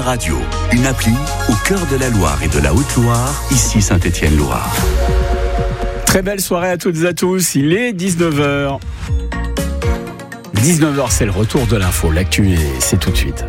Radio, une appli au cœur de la Loire et de la Haute-Loire, ici Saint-Étienne-Loire. Très belle soirée à toutes et à tous, il est 19h. 19h, c'est le retour de l'info, l'actu, c'est tout de suite.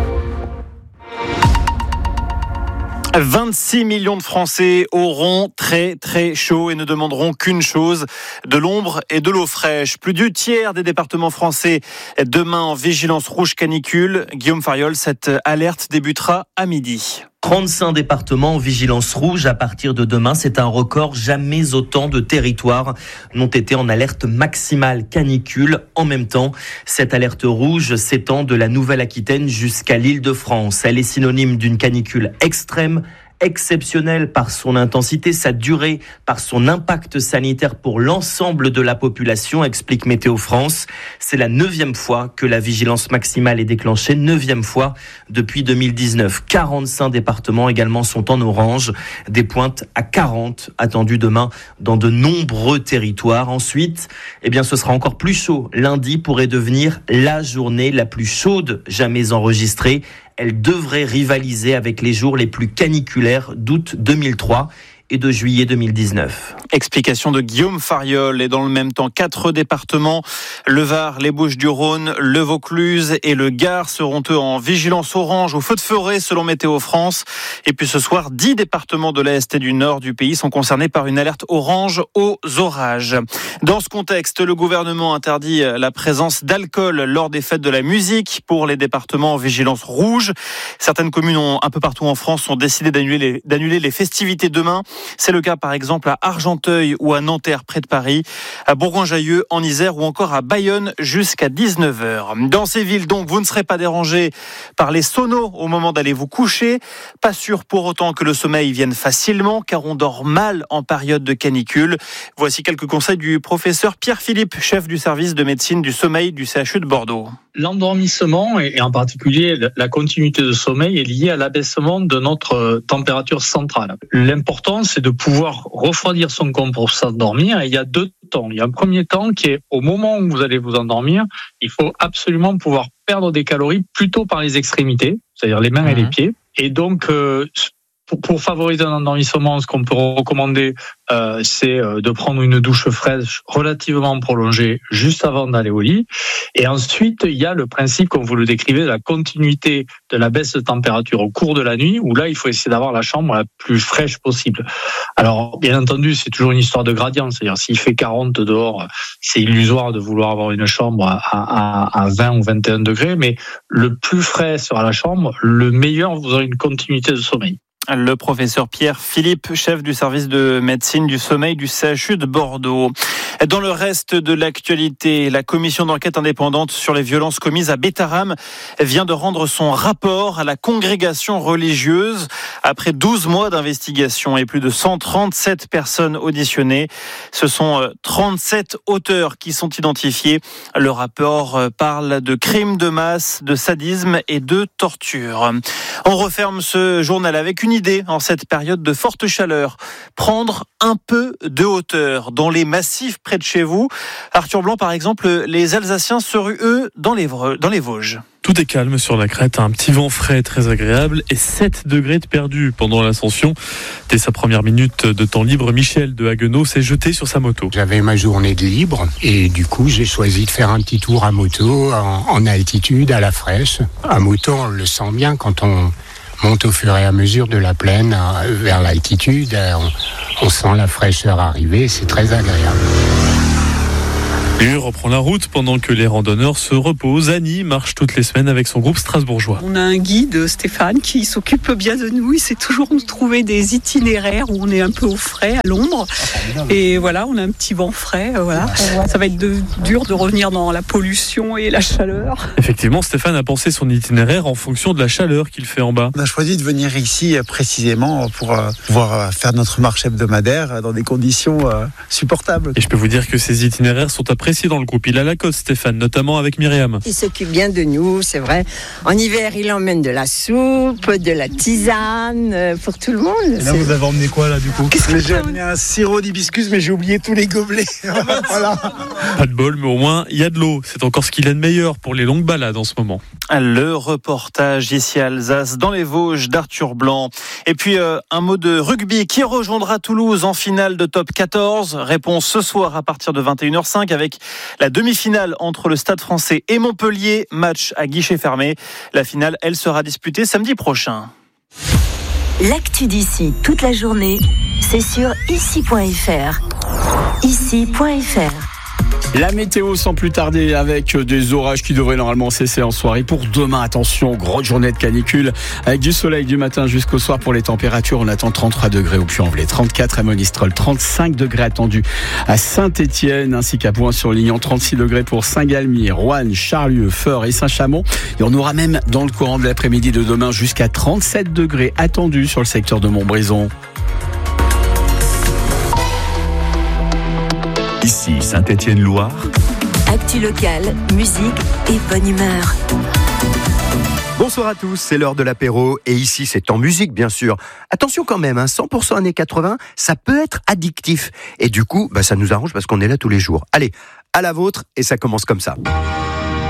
26 millions de Français auront très très chaud et ne demanderont qu'une chose, de l'ombre et de l'eau fraîche. Plus du tiers des départements français demain en vigilance rouge canicule. Guillaume Fariol, cette alerte débutera à midi. 35 départements en vigilance rouge à partir de demain. C'est un record. Jamais autant de territoires n'ont été en alerte maximale canicule en même temps. Cette alerte rouge s'étend de la Nouvelle-Aquitaine jusqu'à l'Île-de-France. Elle est synonyme d'une canicule extrême, exceptionnelle par son intensité, sa durée, par son impact sanitaire pour l'ensemble de la population, explique Météo France. C'est la 9e fois que la vigilance maximale est déclenchée, 9e fois depuis 2019. 45 départements également sont en orange, des pointes à 40 attendues demain dans de nombreux territoires. Ensuite, ce sera encore plus chaud. Lundi pourrait devenir la journée la plus chaude jamais enregistrée. Elle devrait rivaliser avec les jours les plus caniculaires d'août 2003 et de juillet 2019. Explication de Guillaume Fariol. Et dans le même temps, 4 départements, le Var, les Bouches-du-Rhône, le Vaucluse et le Gard seront eux en vigilance orange au feu de forêt selon Météo France. Et puis ce soir, 10 départements de l'Est et du Nord du pays sont concernés par une alerte orange aux orages. Dans ce contexte, le gouvernement interdit la présence d'alcool lors des fêtes de la musique pour les départements en vigilance rouge. Certaines communes un peu partout en France ont décidé d'annuler les festivités demain. C'est le cas par exemple à Argenteuil ou à Nanterre près de Paris, à Bourgoin-Jallieu en Isère ou encore à Bayonne jusqu'à 19h. Dans ces villes donc, vous ne serez pas dérangés par les sonos au moment d'aller vous coucher. Pas sûr pour autant que le sommeil vienne facilement car on dort mal en période de canicule. Voici quelques conseils du professeur Pierre Philippe, chef du service de médecine du sommeil du CHU de Bordeaux. L'endormissement et en particulier la continuité de sommeil est liée à l'abaissement de notre température centrale. L'important, c'est de pouvoir refroidir son corps pour s'endormir. Et il y a 2 temps. Il y a un premier temps qui est au moment où vous allez vous endormir, il faut absolument pouvoir perdre des calories plutôt par les extrémités, c'est-à-dire les mains et les pieds. Et donc, pour favoriser un endormissement, ce qu'on peut recommander, c'est de prendre une douche fraîche relativement prolongée juste avant d'aller au lit. Et ensuite, il y a le principe, comme vous le décrivez, de la continuité de la baisse de température au cours de la nuit, où là, il faut essayer d'avoir la chambre la plus fraîche possible. Alors, bien entendu, c'est toujours une histoire de gradient. C'est-à-dire, s'il fait 40 dehors, c'est illusoire de vouloir avoir une chambre à 20 ou 21 degrés, mais le plus frais sera la chambre, le meilleur, vous aurez une continuité de sommeil. Le professeur Pierre Philippe, chef du service de médecine du sommeil du CHU de Bordeaux. Dans le reste de l'actualité, la commission d'enquête indépendante sur les violences commises à Bétharram vient de rendre son rapport à la congrégation religieuse. Après 12 mois d'investigation et plus de 137 personnes auditionnées, ce sont 37 auteurs qui sont identifiés. Le rapport parle de crimes de masse, de sadisme et de torture. On referme ce journal avec une idée en cette période de forte chaleur. Prendre un peu de hauteur dans les massifs près de chez vous. Arthur Blanc, par exemple, les Alsaciens se ruent, eux, dans les Vosges. Tout est calme sur la crête, un petit vent frais très agréable et 7 degrés de perdu pendant l'ascension. Dès sa première minute de temps libre, Michel de Haguenau s'est jeté sur sa moto. J'avais ma journée de libre et du coup j'ai choisi de faire un petit tour à moto en altitude, à la fraîche. À moto, on le sent bien quand on monte au fur et à mesure de la plaine vers l'altitude. On sent la fraîcheur arriver, c'est très agréable. Et reprend la route pendant que les randonneurs se reposent. Annie marche toutes les semaines avec son groupe strasbourgeois. On a un guide, Stéphane, qui s'occupe bien de nous. Il sait toujours nous trouver des itinéraires où on est un peu au frais, à l'ombre. Et voilà, on a un petit vent frais. Voilà. Ça va être dur de revenir dans la pollution et la chaleur. Effectivement, Stéphane a pensé son itinéraire en fonction de la chaleur qu'il fait en bas. On a choisi de venir ici précisément pour pouvoir faire notre marche hebdomadaire dans des conditions supportables. Et je peux vous dire que ces itinéraires sont à apprécié dans le groupe. Il a la cote, Stéphane, notamment avec Myriam. Il s'occupe bien de nous, c'est vrai. En hiver, il emmène de la soupe, de la tisane, pour tout le monde. Et là, vous avez emmené quoi, là, du coup? J'ai amené un sirop d'hibiscus, mais j'ai oublié tous les gobelets. Voilà. Pas de bol, mais au moins, il y a de l'eau. C'est encore ce qu'il y a de meilleur pour les longues balades en ce moment. Le reportage ici à Alsace, dans les Vosges, d'Arthur Blanc. Et puis, un mot de rugby. Qui rejoindra Toulouse en finale de top 14? Réponse ce soir à partir de 21h05 avec la demi-finale entre le Stade Français et Montpellier. Match à guichet fermé. La finale, elle sera disputée samedi prochain. L'actu d'ici toute la journée, c'est sur ici.fr. Ici.fr. La météo sans plus tarder avec des orages qui devraient normalement cesser en soirée. Pour demain, attention, grosse journée de canicule avec du soleil du matin jusqu'au soir. Pour les températures, on attend 33 degrés au Puy-en-Velay, 34 à Monistrol, 35 degrés attendus à Saint-Étienne ainsi qu'à Bouin-sur-Lignan, 36 degrés pour Saint-Galmier, Roanne, Charlieu, Feurs et Saint-Chamond. Et on aura même dans le courant de l'après-midi de demain jusqu'à 37 degrés attendus sur le secteur de Montbrison. Ici Saint-Étienne-Loire. Actu locale, musique et bonne humeur. Bonsoir à tous, c'est l'heure de l'apéro et ici c'est en musique bien sûr. Attention quand même, 100% années 80, ça peut être addictif. Et du coup, ça nous arrange parce qu'on est là tous les jours. Allez, à la vôtre et ça commence comme ça.